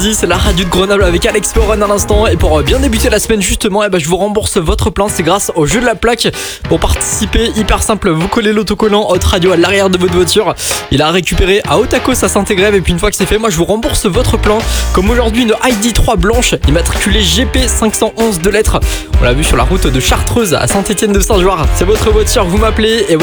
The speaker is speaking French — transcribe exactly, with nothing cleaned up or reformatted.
C'est la radio de Grenoble avec Alex Foran à l'instant. Et pour bien débuter la semaine justement, eh ben, je vous rembourse votre plein. C'est grâce au jeu de la plaque. Pour participer, hyper simple, vous collez l'autocollant Hot Radio à l'arrière de votre voiture. Il a récupéré à Hautacos à Saint-Égrève. Et puis une fois que c'est fait, moi je vous rembourse votre plein. Comme aujourd'hui une I D trois blanche immatriculée G P cinq cent onze de lettres. On l'a vu sur la route de Chartreuse à Saint-Étienne de Saint-Joire. C'est votre voiture, vous m'appelez et